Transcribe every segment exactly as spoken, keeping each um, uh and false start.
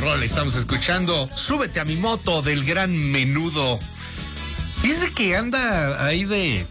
rola. Estamos escuchando Súbete a mi moto del Gran Menudo. Dice que anda ahí de,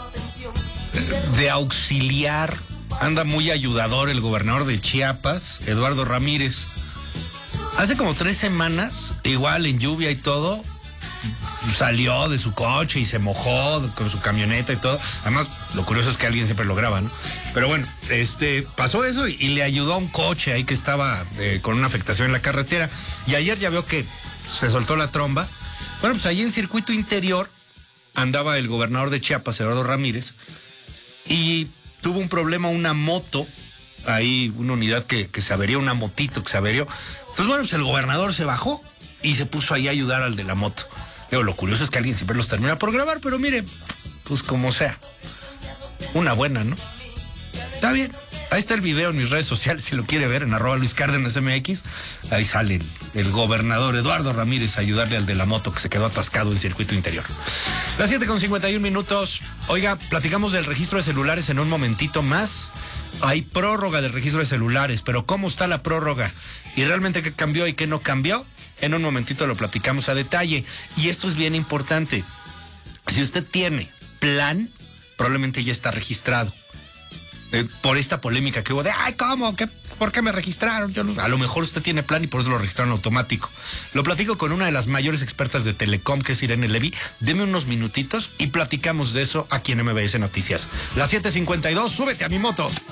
de auxiliar, anda muy ayudador el gobernador de Chiapas, Eduardo Ramírez. Hace como tres semanas, igual en lluvia y todo, salió de su coche y se mojó con su camioneta y todo. Además, lo curioso es que alguien siempre lo graba, ¿no? Pero bueno, este, pasó eso y, y le ayudó a un coche ahí que estaba eh, con una afectación en la carretera. Y ayer ya vio que se soltó la tromba. Bueno, pues ahí en circuito interior andaba el gobernador de Chiapas, Eduardo Ramírez, y tuvo un problema una moto, ahí una unidad que, que se averió, una motito que se averió. Entonces, bueno, pues el gobernador se bajó y se puso ahí a ayudar al de la moto. Digo, lo curioso es que alguien siempre los termina por grabar, pero mire, pues como sea. Una buena, ¿no? Está bien. Ahí está el video en mis redes sociales, si lo quiere ver, en arroba Luis Cárdenas M X. Ahí sale el, el gobernador Eduardo Ramírez a ayudarle al de la moto que se quedó atascado en circuito interior. Las siete con cincuenta y un minutos. Oiga, platicamos del registro de celulares en un momentito más. Hay prórroga del registro de celulares, pero ¿cómo está la prórroga? ¿Y realmente qué cambió y qué no cambió? En un momentito lo platicamos a detalle. Y esto es bien importante. Si usted tiene plan, probablemente ya está registrado. Eh, por esta polémica que hubo de, ay, ¿cómo? ¿Qué? ¿Por qué me registraron? Yo no... A lo mejor usted tiene plan y por eso lo registraron automático. Lo platico con una de las mayores expertas de Telecom, que es Irene Levy. Deme unos minutitos y platicamos de eso aquí en M B S Noticias. Las siete cincuenta y dos, súbete a mi moto.